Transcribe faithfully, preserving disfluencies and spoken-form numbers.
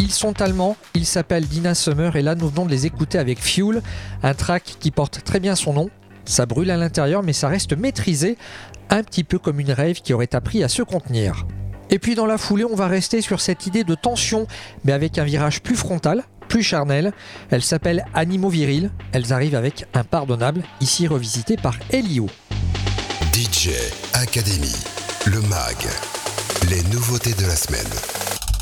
Ils sont allemands, ils s'appellent Dina Summer et là nous venons de les écouter avec Fuel, un track qui porte très bien son nom. Ça brûle à l'intérieur mais ça reste maîtrisé, un petit peu comme une rave qui aurait appris à se contenir. Et puis dans la foulée, on va rester sur cette idée de tension, mais avec un virage plus frontal, plus charnel. Elles s'appellent Animaux Virils, elles arrivent avec Impardonnable, ici revisité par Elio. D J Academy, le mag, les nouveautés de la semaine.